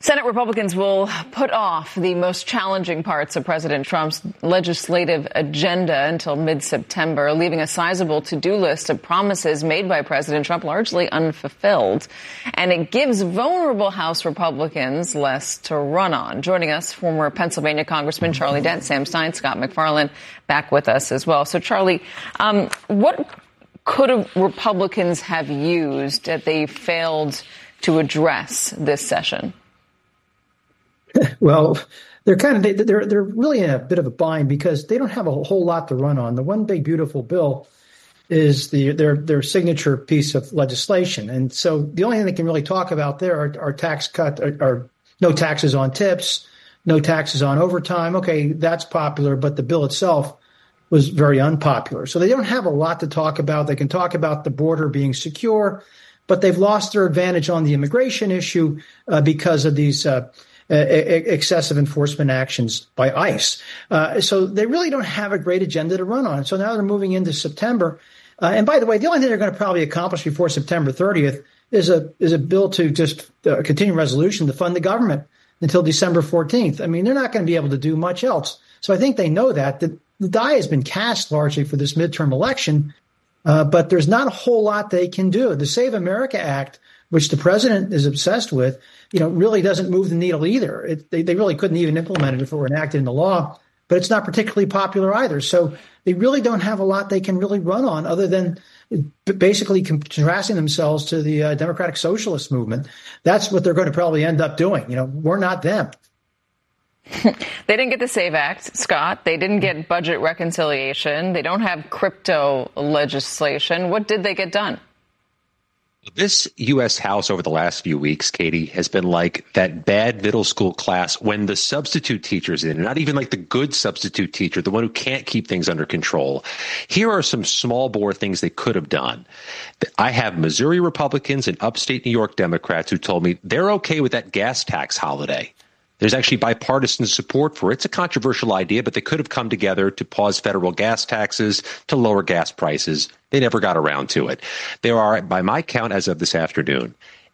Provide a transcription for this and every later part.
Senate Republicans will put off the most challenging parts of President Trump's legislative agenda until mid-September, leaving a sizable to-do list of promises made by President Trump largely unfulfilled. And it gives vulnerable House Republicans less to run on. Joining us, former Pennsylvania Congressman Charlie Dent, Sam Stein, Scott McFarland, back with us as well. So, Charlie, what could Republicans have used that they failed to address this session? Well, they're really in a bit of a bind because they don't have a whole lot to run on. The one big beautiful bill is their signature piece of legislation, and so the only thing they can really talk about there are tax cut or no taxes on tips, no taxes on overtime. Okay, that's popular, but the bill itself was very unpopular. So they don't have a lot to talk about. They can talk about the border being secure, but they've lost their advantage on the immigration issue because of these excessive enforcement actions by ICE. So they really don't have a great agenda to run on. So now they're moving into September. And by the way, the only thing they're going to probably accomplish before September 30th is a bill to just continue resolution to fund the government until December 14th. I mean, they're not going to be able to do much else. So I think they know that the die has been cast largely for this midterm election, but there's not a whole lot they can do. The Save America Act, which the president is obsessed with, really doesn't move the needle either. They really couldn't even implement it if it were enacted into law, but it's not particularly popular either. So they really don't have a lot they can really run on other than basically contrasting themselves to the Democratic Socialist movement. That's what they're going to probably end up doing. We're not them. They didn't get the SAVE Act, Scott. They didn't get budget reconciliation. They don't have crypto legislation. What did they get done? This U.S. House over the last few weeks, Katie, has been like that bad middle school class when the substitute teacher's in, not even like the good substitute teacher, the one who can't keep things under control. Here are some small bore things they could have done. I have Missouri Republicans and upstate New York Democrats who told me they're okay with that gas tax holiday. There's actually bipartisan support for it. It's a controversial idea, but they could have come together to pause federal gas taxes, to lower gas prices. They never got around to it. There are, by my count as of this afternoon,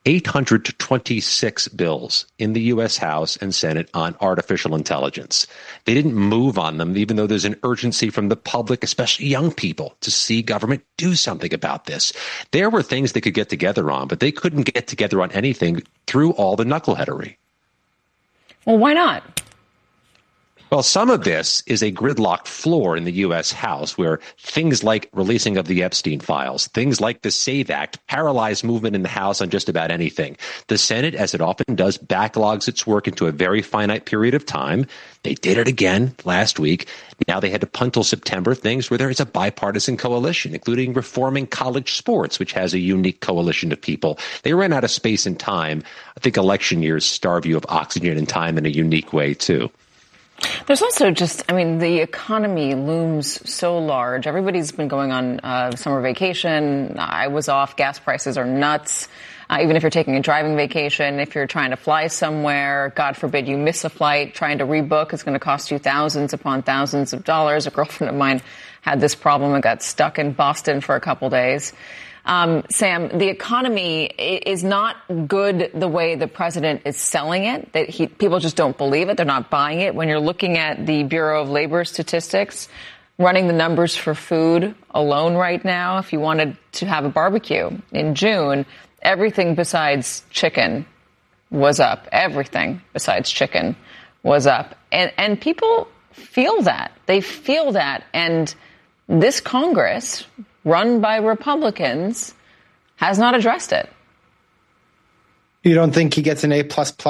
826 bills in the U.S. House and Senate on artificial intelligence. They didn't move on them, even though there's an urgency from the public, especially young people, to see government do something about this. There were things they could get together on, but they couldn't get together on anything through all the knuckleheadery. Well, why not? Well, some of this is a gridlocked floor in the U.S. House where things like releasing of the Epstein files, things like the SAVE Act, paralyze movement in the House on just about anything. The Senate, as it often does, backlogs its work into a very finite period of time. They did it again last week. Now they had to punt till September, things where there is a bipartisan coalition, including reforming college sports, which has a unique coalition of people. They ran out of space and time. I think election years starve you of oxygen and time in a unique way, too. There's also the economy looms so large. Everybody's been going on summer vacation. I was off. Gas prices are nuts. Even if you're taking a driving vacation, if you're trying to fly somewhere, God forbid you miss a flight, trying to rebook is going to cost you thousands upon thousands of dollars. A girlfriend of mine had this problem and got stuck in Boston for a couple days. Sam, the economy is not good the way the president is selling it. People just don't believe it. They're not buying it. When you're looking at the Bureau of Labor statistics, running the numbers for food alone right now, if you wanted to have a barbecue in June, everything besides chicken was up. Everything besides chicken was up. And people feel that. They feel that. And this Congress, run by Republicans, has not addressed it. You don't think he gets an A++,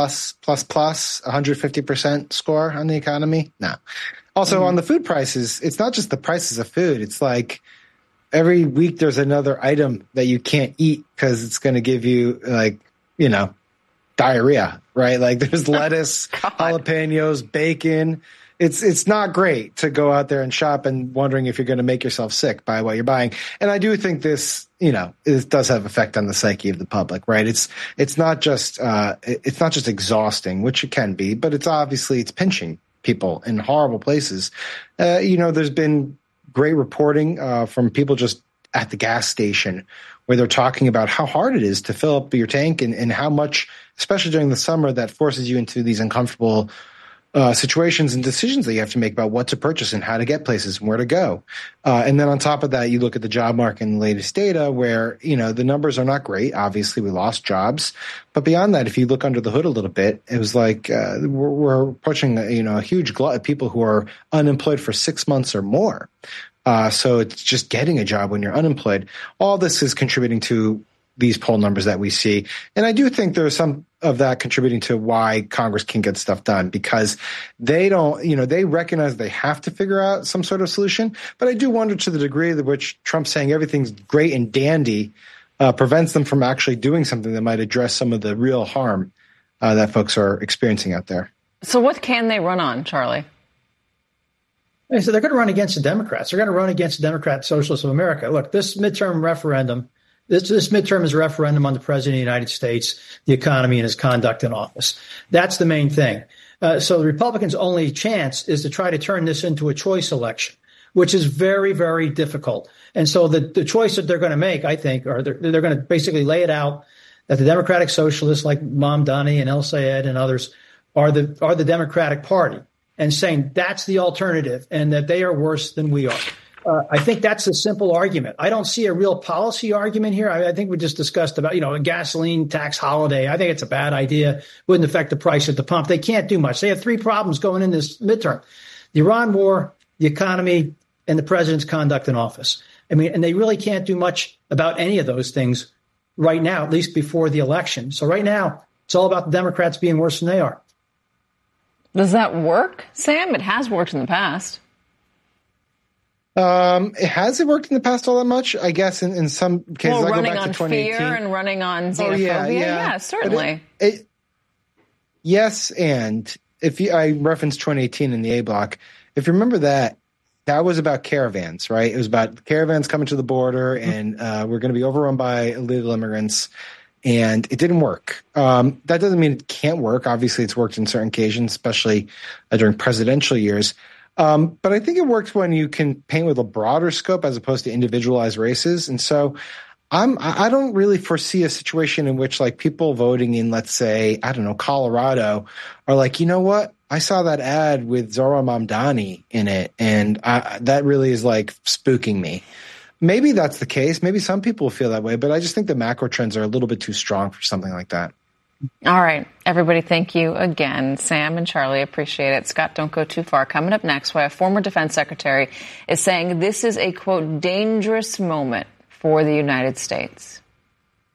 150% score on the economy? No. Also, on the food prices, it's not just the prices of food. It's like every week there's another item that you can't eat because it's going to give you, diarrhea, right? Like there's lettuce, jalapenos, bacon. It's not great to go out there and shop and wondering if you're going to make yourself sick by what you're buying. And I do think this, it does have effect on the psyche of the public, right? It's not just exhausting, which it can be, but it's pinching people in horrible places. There's been great reporting from people just at the gas station where they're talking about how hard it is to fill up your tank and how much, especially during the summer, that forces you into these uncomfortable situations and decisions that you have to make about what to purchase and how to get places and where to go. And then on top of that, you look at the job market and the latest data where, the numbers are not great. Obviously, we lost jobs. But beyond that, if you look under the hood a little bit, it was like we're pushing, a huge glut of people who are unemployed for 6 months or more. So it's just getting a job when you're unemployed. All this is contributing to these poll numbers that we see. And I do think there's some of that contributing to why Congress can't get stuff done, because they don't, they recognize they have to figure out some sort of solution. But I do wonder to the degree to which Trump saying everything's great and dandy prevents them from actually doing something that might address some of the real harm that folks are experiencing out there. So what can they run on, Charlie? So they're going to run against the Democrats. They're going to run against the Democrat Socialists of America. Look, this midterm referendum, this midterm is a referendum on the president of the United States, the economy, and his conduct in office. That's the main thing. So the Republicans' only chance is to try to turn this into a choice election, which is very, very difficult. And so the choice that they're going to make, I think, or they're going to basically lay it out that the Democratic Socialists like Mamdani and El Sayed and others are the Democratic Party, and saying that's the alternative and that they are worse than we are. I think that's a simple argument. I don't see a real policy argument here. I think we just discussed about, a gasoline tax holiday. I think it's a bad idea. Wouldn't affect the price at the pump. They can't do much. They have three problems going in this midterm: the Iran war, the economy, and the president's conduct in office. And they really can't do much about any of those things right now, at least before the election. So right now, it's all about the Democrats being worse than they are. Does that work, Sam? It has worked in the past. Has it worked in the past all that much? I guess in some cases, well, I go running back on to 2018. fear and running on xenophobia. Oh, yeah, certainly. Yes, and I referenced 2018 in the A block. If you remember that was about caravans, right? It was about caravans coming to the border, and we're going to be overrun by illegal immigrants. And it didn't work. That doesn't mean it can't work. Obviously, it's worked in certain occasions, especially during presidential years. But I think it works when you can paint with a broader scope as opposed to individualized races. And so I don't really foresee a situation in which like people voting in, let's say, I don't know, Colorado are like, you know what? I saw that ad with Zohran Mamdani in it, and that really is like spooking me. Maybe that's the case. Maybe some people feel that way, but I just think the macro trends are a little bit too strong for something like that. All right, everybody, thank you again. Sam and Charlie, appreciate it. Scott, don't go too far. Coming up next, why a former defense secretary is saying this is a, quote, dangerous moment for the United States.